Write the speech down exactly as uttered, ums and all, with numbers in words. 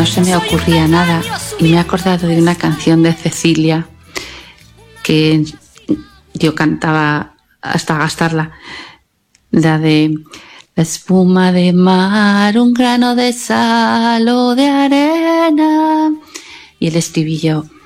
No se me ocurría nada y me he acordado de una canción de Cecilia que yo cantaba hasta gastarla, la de la espuma de mar, un grano de sal o de arena, y el estribillo: